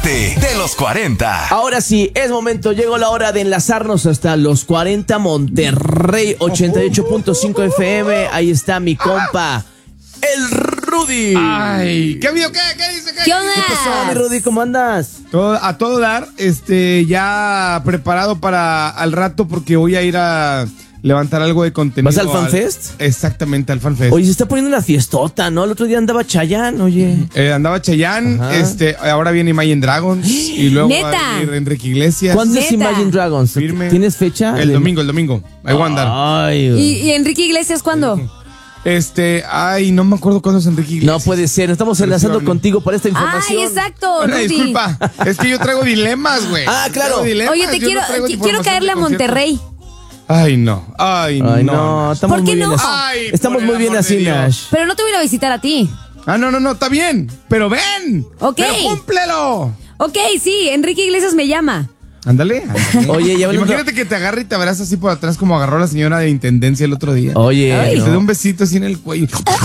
Párate de los 40. Ahora sí, es momento, llegó la hora de enlazarnos hasta los 40 Monterrey 88.5 FM. Ahí está mi compa, el Rudy. Ay, ¿qué habido? ¿Qué dice? ¿Qué onda? ¿Qué pasó, mi Rudy? ¿Cómo andas? A todo dar, ya preparado para al rato porque voy a ir a levantar algo de contenido. ¿Vas al FanFest? Exactamente, al FanFest. Oye, se está poniendo una fiestota, ¿no? El otro día andaba Chayanne, oye. Andaba Chayanne, Ajá. ahora viene Imagine Dragons y luego ¿Neta? va a venir Enrique Iglesias. ¿Cuándo es Neta. Imagine Dragons? Firme. ¿Tienes fecha? El domingo. Ahí voy a andar. Ay, ¿Y Enrique Iglesias cuándo? No me acuerdo cuándo es Enrique Iglesias. no puede ser, nos estamos enlazando contigo para esta información. Ay, exacto, Una Rudy. disculpa, es que yo traigo dilemas, güey. Ah, claro. Traigo dilemas, Oye, yo no traigo quiero información caerle a de concierto. Monterrey. Ay, no. Ay, no, estamos ¿Por qué muy bien no? así. Ay, Estamos por muy el bien amor de así, Dios. Nash. Pero no te voy a ir a visitar a ti. No, está bien. Pero ven. Ok. Pero cúmplelo. Ok, sí, Enrique Iglesias me llama. Ándale. Oye, ya hablando- Imagínate que te agarre y te abraza así por atrás como agarró la señora de intendencia el otro día. Oye, Ay. Que te no. dé un besito así en el cuello.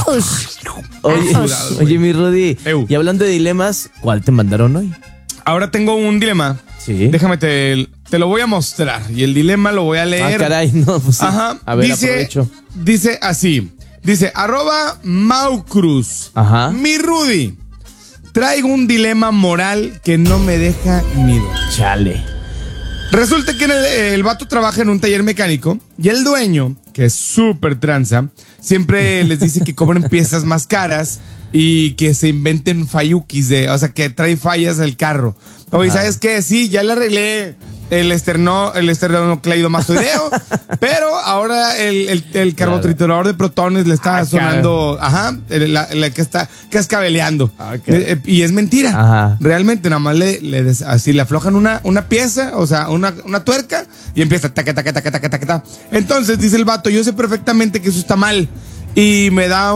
Oye, Cuidado, güey. oye, mi Rudy. Eu. Y hablando de dilemas, ¿cuál te mandaron hoy? Ahora tengo un dilema. Sí. Déjame, te lo voy a mostrar. Y el dilema lo voy a leer. Ah, caray, no, pues sí. Ajá. A ver, aprovecho. Dice así. Dice, @Maucruz. Ajá. Mi Rudy. Traigo un dilema moral que no me deja ni dormir. Chale. Resulta que el vato trabaja en un taller mecánico y el dueño, que es súper tranza, siempre les dice que cobren piezas más caras y que se inventen falluquis, o sea, que trae fallas el carro. Oye, ¿sabes qué? Sí, ya le arreglé el esternocleidomastoideo, pero ahora el carbotriturador de protones le está sonando, ajá, la que está cascabeleando. Ok. Y es mentira. Ajá. Realmente nada más así le aflojan una pieza, o sea, una tuerca y empieza taca, taca, taca, taca, taca, taca. Entonces dice el vato, yo sé perfectamente que eso está mal y me da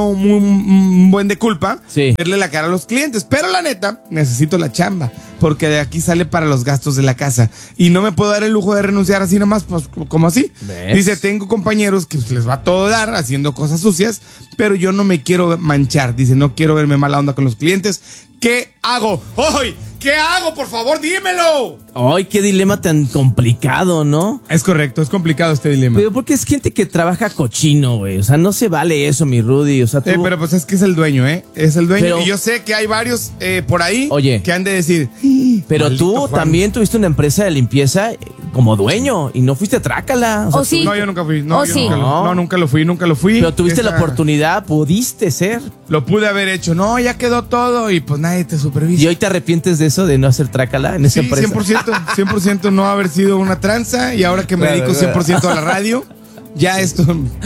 un buen de culpa Sí. verle la cara a los clientes, pero la neta necesito la chamba porque de aquí sale para los gastos de la casa y no me puedo dar el lujo de renunciar así nomás, pues como así. ¿Ves? Dice, tengo compañeros que les va a todo dar haciendo cosas sucias, pero yo no me quiero manchar. Dice, no quiero verme mala onda con los clientes. ¿Qué hago? ¡Ay! ¿Qué hago? Por favor, dímelo. Ay, qué dilema tan complicado, ¿no? Es correcto, es complicado este dilema. Pero porque es gente que trabaja cochino, güey. O sea, no se vale eso, mi Rudy. O sea, tú... Pero pues es que es el dueño, ¿eh? Es el dueño. Pero- Y yo sé que hay varios por ahí Oye. que han de decir. Pero "Maldito tú Juan". también tuviste una empresa de limpieza como dueño y no fuiste a Trácala. O sea, ¿O sí? No, yo nunca fui. No, ¿O yo sí? nunca lo fui. Pero tuviste la Esa- oportunidad, pudiste ser. Lo pude haber hecho. No, ya quedó todo y pues nadie te supervisa. ¿Y hoy te arrepientes de eso, de no hacer Trácala en esa Sí, empresa? 100% no haber sido una tranza y ahora que me Claro, dedico claro. 100% a la radio, ya esto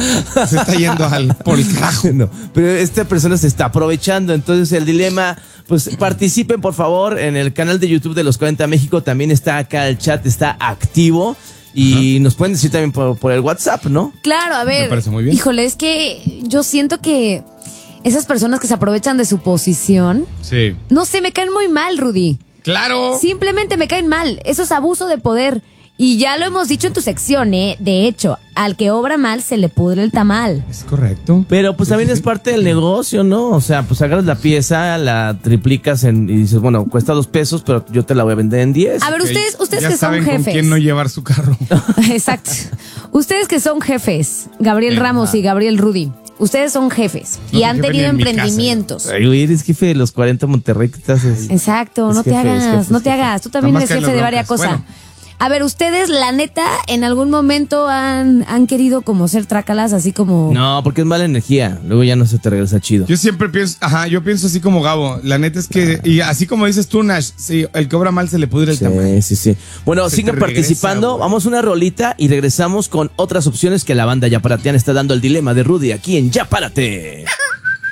se está yendo por el carajo. No, pero esta persona se está aprovechando. Entonces el dilema, pues participen por favor en el canal de YouTube de Los 40 México. También está acá el chat, está activo. Y nos pueden decir también por el WhatsApp, ¿no? Claro, a ver. Me parece muy bien. Híjole, es que yo siento que esas personas que se aprovechan de su posición, Sí. no sé, me caen muy mal, Rudy. Claro. Simplemente me caen mal. Eso es abuso de poder. Y ya lo hemos dicho en tu sección, ¿eh? De hecho, al que obra mal se le pudre el tamal. Es correcto. Pero pues también es parte del negocio, ¿no? O sea, pues agarras la pieza, la triplicas y dices, bueno, cuesta $2, pero yo te la voy a vender en 10. A ver, Ok, ustedes ya que son saben jefes. con quién no llevar su carro. Exacto. Ustedes que son jefes, Gabriel Ramos y Gabriel Rudy, ustedes son jefes No y soy han jefe tenido ni en mi casa, emprendimientos. Ay, güey, eres jefe de Los 40 Monterrey, ¿qué te haces? Exacto, Es no te jefe, es hagas, jefe, no es te jefe. hagas. Tú también Nada más eres caen jefe de las varias broncas. cosas. A ver, ustedes, la neta, en algún momento han querido como ser trácalas, así como... No, porque es mala energía. Luego ya no se te regresa chido. Yo siempre pienso, yo pienso así como Gabo. La neta es que, y así como dices tú, Nash, sí, el que obra mal se le pudre el tamaño. Sí. Bueno, Se sigan te regresa, participando. güey. Vamos a una rolita y regresamos con otras opciones que la banda Ya Paratean está dando el dilema de Rudy aquí en Ya Párate.